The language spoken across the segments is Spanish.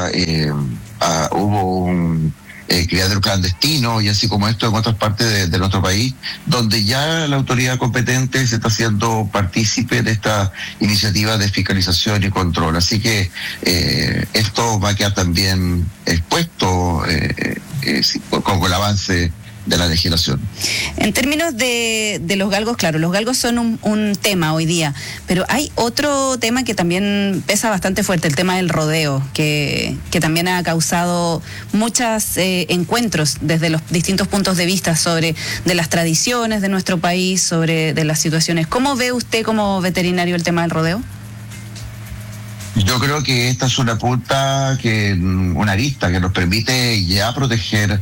hubo un criadero clandestino y así como esto en otras partes de nuestro país, donde ya la autoridad competente se está haciendo partícipe de esta iniciativa de fiscalización y control. Así que esto va a quedar también expuesto con el avance de la legislación. En términos de los galgos, claro, los galgos son un tema hoy día, pero hay otro tema que también pesa bastante fuerte, el tema del rodeo, que también ha causado muchos encuentros desde los distintos puntos de vista de las tradiciones de nuestro país, de las situaciones. ¿Cómo ve usted como veterinario el tema del rodeo? Yo creo que esta es una una arista que nos permite ya proteger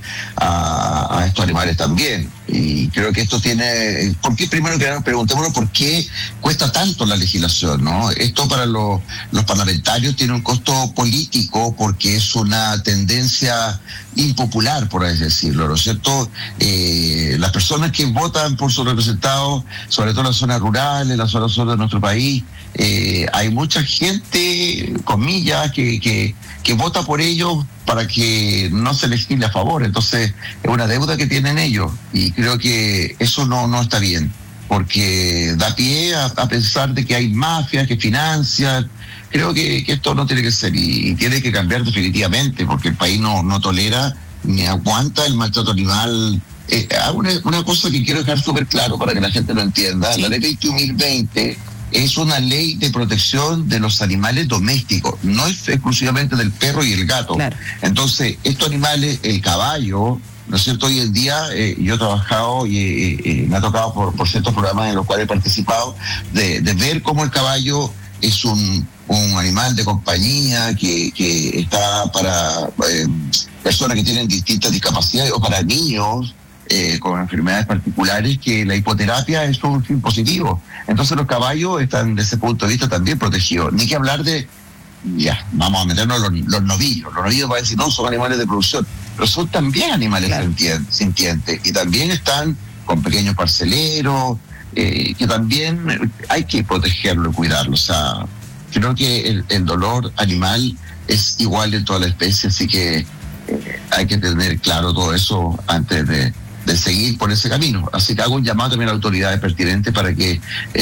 a estos animales también. Y creo que esto tiene... ¿Por qué? Primero que nada, preguntémonos por qué cuesta tanto la legislación, ¿no? Esto para los parlamentarios tiene un costo político porque es una tendencia impopular, por así decirlo, ¿no es cierto? Las personas que votan por sus representados, sobre todo en las zonas rurales, en las zonas sur de nuestro país, hay mucha gente, comillas, que vota por ellos para que no se legisle a favor. Entonces es una deuda que tienen ellos y creo que eso no está bien, porque da pie a pensar de que hay mafias que financian. Creo que esto no tiene que ser y tiene que cambiar definitivamente, porque el país no tolera ni aguanta el maltrato animal. Una cosa que quiero dejar súper claro para que la gente lo entienda. Sí. La ley 21.020 es una ley de protección de los animales domésticos, no es exclusivamente del perro y el gato. Claro. Entonces, estos animales, el caballo, ¿no es cierto? Hoy en día yo he trabajado y me ha tocado por ciertos programas en los cuales he participado de ver cómo el caballo es un animal de compañía que está para personas que tienen distintas discapacidades o para niños con enfermedades particulares, que la hipoterapia es un fin positivo. Entonces los caballos están desde ese punto de vista también protegidos. Ni que hablar de, vamos a meternos los novillos. Los novillos van a decir, no, son animales de producción, pero son también animales sintientes y también están con pequeños parceleros, que también hay que protegerlo y cuidarlo. O sea, creo que el dolor animal es igual en toda la especie, así que hay que tener claro todo eso antes de seguir por ese camino. Así que hago un llamado también a las autoridades pertinentes para que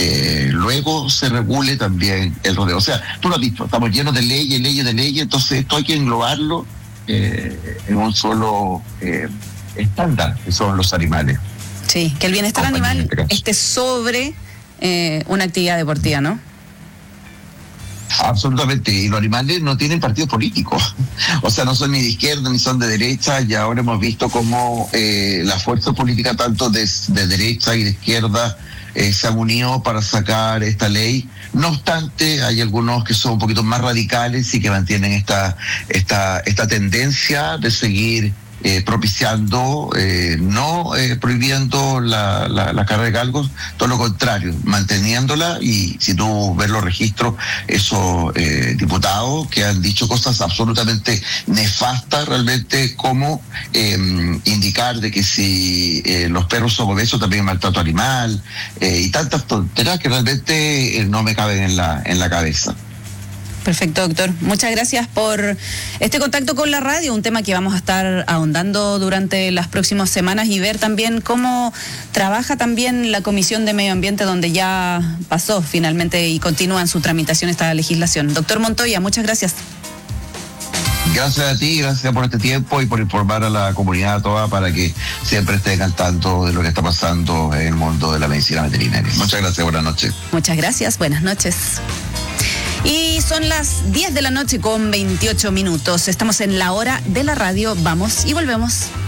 luego se regule también el rodeo. O sea, tú lo has dicho, estamos llenos de leyes, entonces esto hay que englobarlo en un solo estándar, que son los animales. Sí, que el bienestar animal esté sobre una actividad deportiva, ¿no? Absolutamente, y los animales no tienen partidos políticos, o sea, no son ni de izquierda ni son de derecha, y ahora hemos visto cómo la fuerza política tanto de derecha y de izquierda se han unido para sacar esta ley. No obstante, hay algunos que son un poquito más radicales y que mantienen esta tendencia de seguir propiciando, no prohibiendo la carrera de galgos, todo lo contrario, manteniéndola. Y si tú ves los registros, esos diputados que han dicho cosas absolutamente nefastas realmente, como indicar de que si los perros son obesos también es maltrato animal, y tantas tonterías que realmente no me caben en la cabeza. Perfecto, doctor. Muchas gracias por este contacto con la radio, un tema que vamos a estar ahondando durante las próximas semanas y ver también cómo trabaja también la Comisión de Medio Ambiente, donde ya pasó finalmente y continúa en su tramitación esta legislación. Doctor Montoya, muchas gracias. Gracias a ti, gracias por este tiempo y por informar a la comunidad toda para que siempre estén al tanto de lo que está pasando en el mundo de la medicina veterinaria. Muchas gracias, buenas noches. Muchas gracias, buenas noches. Y son las 10 de la noche con 28 minutos. Estamos en la hora de la radio. Vamos y volvemos.